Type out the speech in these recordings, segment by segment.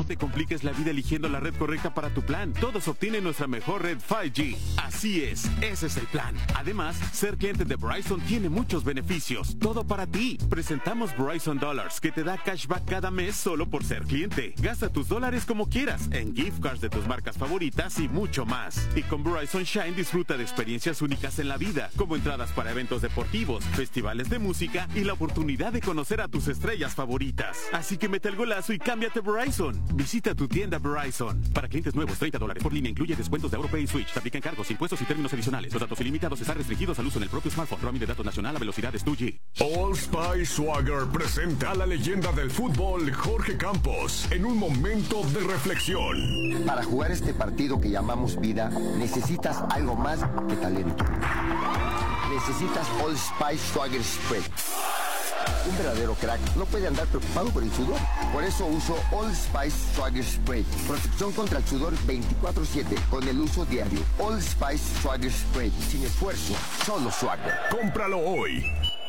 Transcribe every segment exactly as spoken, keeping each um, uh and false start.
No te compliques la vida eligiendo la red correcta para tu plan. Todos obtienen nuestra mejor red cinco G. Así es, ese es el plan. Además, ser cliente de Verizon tiene muchos beneficios. Todo para ti. Presentamos Verizon Dollars, que te da cashback cada mes solo por ser cliente. Gasta tus dólares como quieras, en gift cards de tus marcas favoritas y mucho más. Y con Verizon Shine disfruta de experiencias únicas en la vida, como entradas para eventos deportivos, festivales de música y la oportunidad de conocer a tus estrellas favoritas. Así que mete el golazo y cámbiate a Verizon. Visita tu tienda Verizon. Para clientes nuevos, treinta dólares por línea, incluye descuentos de AuroPay y Switch. Se aplican cargos, impuestos y términos adicionales. Los datos ilimitados están restringidos al uso en el propio smartphone. Roaming de datos nacional a velocidades dos G. Old Spice Swagger presenta a la leyenda del fútbol, Jorge Campos, en un momento de reflexión. Para jugar este partido que llamamos vida, necesitas algo más que talento. Necesitas Old Spice Swagger Spray. Un verdadero crack no puede andar preocupado por el sudor. Por eso uso Old Spice Swagger Spray. Protección contra el sudor veinticuatro siete con el uso diario. Old Spice Swagger Spray. Sin esfuerzo, solo swagger. Cómpralo hoy.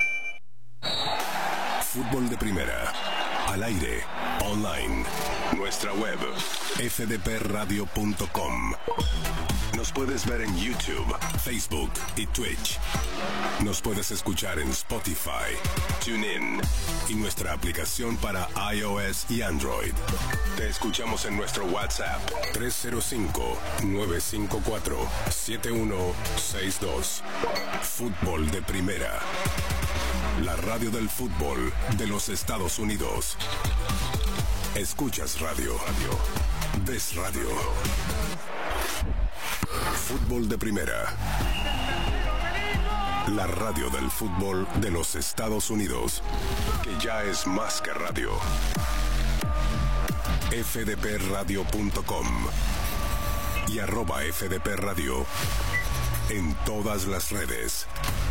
Fútbol de Primera. Al aire. Online. Nuestra web. f d p radio punto com. Nos puedes ver en YouTube, Facebook y Twitch. Nos puedes escuchar en Spotify, TuneIn y nuestra aplicación para iOS y Android. Te escuchamos en nuestro WhatsApp tres cero cinco, nueve cinco cuatro, siete uno seis dos. Fútbol de Primera. La radio del fútbol de los Estados Unidos. Escuchas radio. Ves radio. Fútbol de Primera. La radio del fútbol de los Estados Unidos, que ya es más que radio. f d p radio punto com y arroba F D P Radio en todas las redes.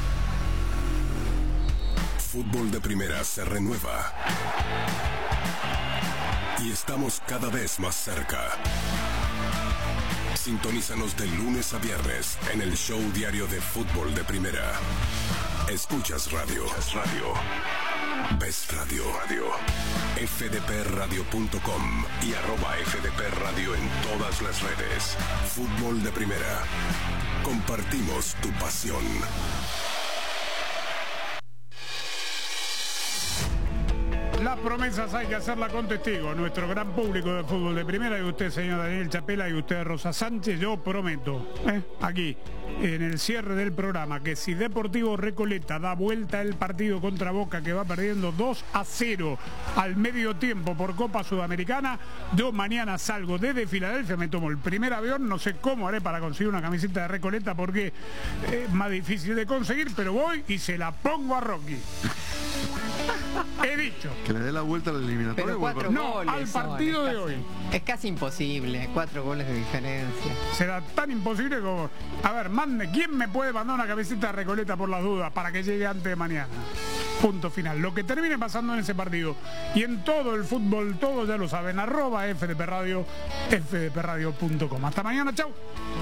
Fútbol de Primera se renueva y estamos cada vez más cerca. Sintonízanos de lunes a viernes en el show diario de Fútbol de Primera. Escuchas radio. radio. Ves radio. radio. f d p radio punto com y arroba F D P Radio en todas las redes. Fútbol de Primera. Compartimos tu pasión. Las promesas hay que hacerlas con testigos. Nuestro gran público de Fútbol de Primera, y usted, señor Daniel Chapela, y usted, Rosa Sánchez, yo prometo, ¿eh? aquí, en el cierre del programa, que si Deportivo Recoleta da vuelta el partido contra Boca, que va perdiendo dos a cero al medio tiempo por Copa Sudamericana, yo mañana salgo desde Filadelfia, me tomo el primer avión, no sé cómo haré para conseguir una camiseta de Recoleta porque es más difícil de conseguir, pero voy y se la pongo a Rocky. He dicho. Que le dé la vuelta a la eliminatoria. Pero cuatro no, goles al partido son, de casi, hoy. Es casi imposible, cuatro goles de diferencia. Será tan imposible como... A ver, mande, ¿quién me puede mandar una camiseta de Recoleta por las dudas para que llegue antes de mañana? Punto final. Lo que termine pasando en ese partido y en todo el fútbol, todos ya lo saben, arroba F D P Radio, f d p radio punto com. Hasta mañana, chau.